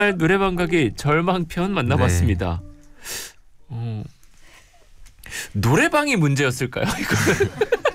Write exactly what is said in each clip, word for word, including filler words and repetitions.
노래방 가기 절망편 만나봤습니다. 네. 어, 노래방이 문제였을까요? 이거는.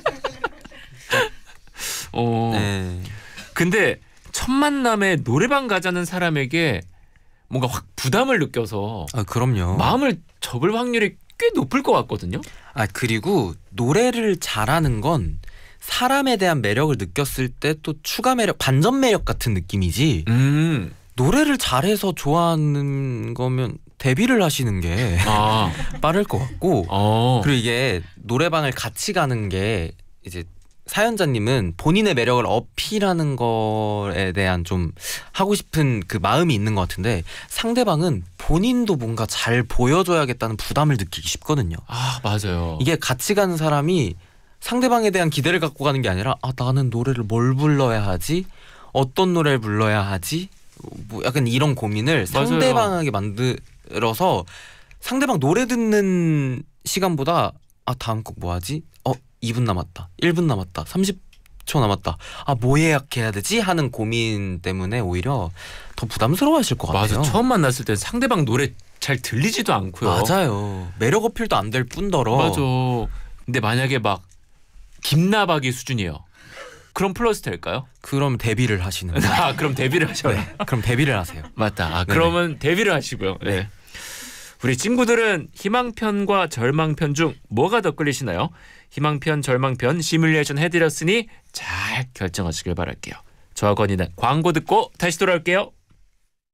어, 네. 근데 첫 만남에 노래방 가자는 사람에게 뭔가 확 부담을 느껴서 아, 그럼요. 마음을 접을 확률이 꽤 높을 것 같거든요. 아, 그리고 노래를 잘하는 건 사람에 대한 매력을 느꼈을 때 또 추가 매력, 반전 매력 같은 느낌이지. 음. 노래를 잘해서 좋아하는 거면 데뷔를 하시는 게 아. 빠를 것 같고. 어. 그리고 이게 노래방을 같이 가는 게 이제 사연자님은 본인의 매력을 어필하는 거에 대한 좀 하고 싶은 그 마음이 있는 것 같은데, 상대방은 본인도 뭔가 잘 보여줘야겠다는 부담을 느끼기 쉽거든요. 아, 맞아요. 이게 같이 가는 사람이 상대방에 대한 기대를 갖고 가는 게 아니라, 아, 나는 노래를 뭘 불러야 하지? 어떤 노래를 불러야 하지? 뭐 약간 이런 고민을 맞아요. 상대방에게 만들어서 상대방 노래 듣는 시간보다, 아, 다음 곡 뭐 하지? 어, 이 분 남았다, 일 분 남았다, 삼십 초 남았다, 아, 뭐 예약해야 되지? 하는 고민 때문에 오히려 더 부담스러워하실 것 같아요. 맞아. 처음 만났을 때 상대방 노래 잘 들리지도 않고요. 맞아요. 매력 어필도 안 될 뿐더러. 맞아. 근데 만약에 막 김나박이 수준이에요. 그럼 플러스 될까요? 그럼 데뷔를 하시는 거예요. 아, 그럼 데뷔를 하셔요. 네, 그럼 데뷔를 하세요. 맞다. 아, 그러면 데뷔를 하시고요. 네. 네. 우리 친구들은 희망편과 절망편 중 뭐가 더 끌리시나요? 희망편, 절망편 시뮬레이션 해드렸으니 잘 결정하시길 바랄게요. 저와 건이는 광고 듣고 다시 돌아올게요.